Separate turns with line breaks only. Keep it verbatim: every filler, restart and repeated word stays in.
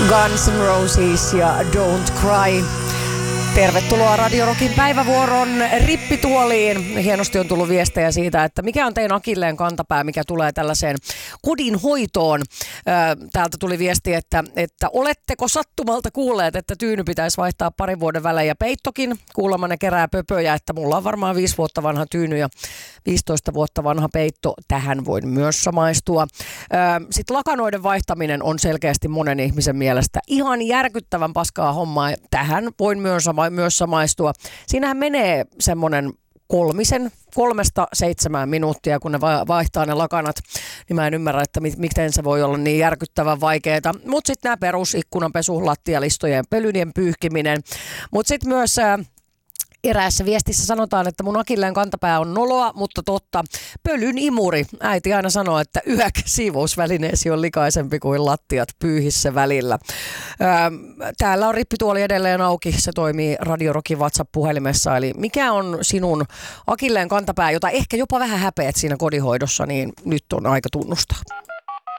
Guns N' Roses ja Don't Cry. Tervetuloa Radio Rockin päivävuoron rippituoliin. Hienosti on tullut viestejä siitä, että mikä on teidän akilleen kantapää, mikä tulee tällaiseen kodin hoitoon. Täältä tuli viesti, että, että oletteko sattumalta kuulleet, että tyyny pitäisi vaihtaa parin vuoden välein ja peittokin. Kuulemma ne kerää pöpöjä, että mulla on varmaan viisi vuotta vanha tyyny ja viisitoista vuotta vanha peitto. Tähän voin myös samaistua. Sitten lakanoiden vaihtaminen on selkeästi monen ihmisen mielestä ihan järkyttävän paskaa hommaa. Tähän voin myös samaistua. myös samaistua. Siinähän menee semmoinen kolmisen, kolmesta seitsemään minuuttia, kun ne vaihtaa ne lakanat, niin mä en ymmärrä, että miten se voi olla niin järkyttävän vaikeaa. Mutta sitten nämä perusikkunanpesu, lattialistojen pölyjen pyyhkiminen, mutta sitten myös eräässä viestissä sanotaan, että mun akilleen kantapää on noloa, mutta totta. Pölyn imuri. Äiti aina sanoo, että yhä siivousvälineesi on likaisempi kuin lattiat pyyhissä välillä. Täällä on rippituoli edelleen auki. Se toimii Radio Rockin WhatsApp-puhelimessa. Eli mikä on sinun akilleen kantapää, jota ehkä jopa vähän häpeät siinä kodinhoidossa, niin nyt on aika tunnustaa.